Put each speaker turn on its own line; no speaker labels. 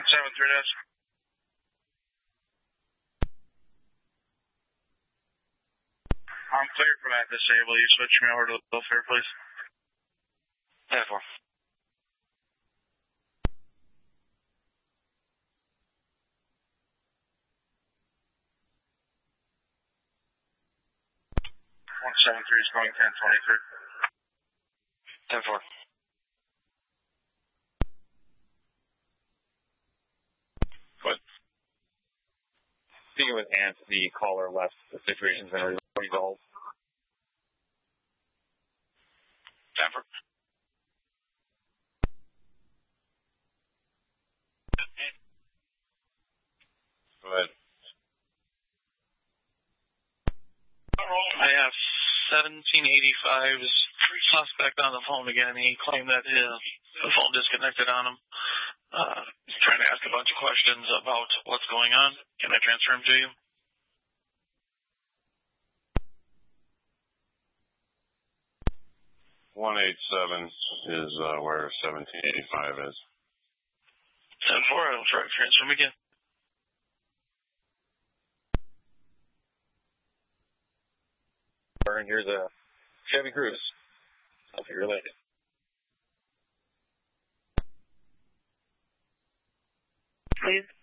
173 dash. I'm clear for that disable. You switch me over to the bill fare, please.
10-4.
is going 1023.
10-4.
But speaking with Ant, the caller left the situation's been resolved.
Denver.
Go ahead.
I have 1785's suspect on the phone again. He claimed that the phone disconnected on him. He's trying to ask a bunch of questions about what's going on. Can I transfer him to you?
is where 1785 is.
10-4, I'll try to transfer him again.
And here's a Chevy Cruze. I'll be related.
Please.